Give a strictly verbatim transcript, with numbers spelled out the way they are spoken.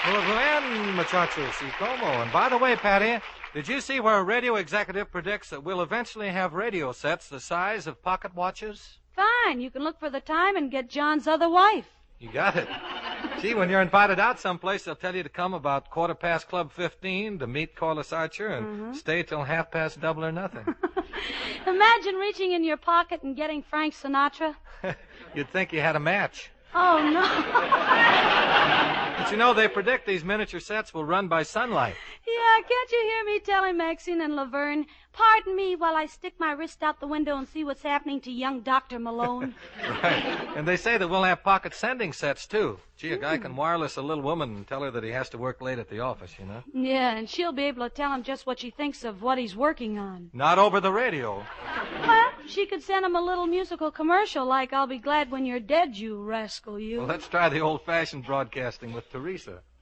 Muy bien, muchachos, y como. And by the way, Patty, did you see where a radio executive predicts that we'll eventually have radio sets the size of pocket watches? Fine. You can look for the time and get John's other wife. You got it. Gee, when you're invited out someplace, they'll tell you to come about quarter past Club fifteen to meet Corliss Archer and mm-hmm. stay till half past double or nothing. Imagine reaching in your pocket and getting Frank Sinatra. You'd think you had a match. Oh, no. But you know, they predict these miniature sets will run by sunlight. Yeah, can't you hear me telling Maxine and Laverne, pardon me while I stick my wrist out the window and see what's happening to young Doctor Malone? Right. And they say that we'll have pocket sending sets, too. Gee, a guy can wireless a little woman and tell her that he has to work late at the office, you know? Yeah, and she'll be able to tell him just what she thinks of what he's working on. Not over the radio. Well, she could send him a little musical commercial like, I'll be glad when you're dead, you rascal, you. Well, let's try the old-fashioned broadcasting with Teresa.